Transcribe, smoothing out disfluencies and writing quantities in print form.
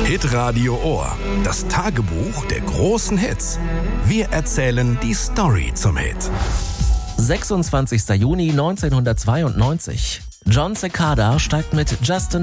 Hitradio Ohr. Das Tagebuch der großen Hits. Wir erzählen die Story zum Hit. 26. Juni 1992. Jon Secada steigt mit Justin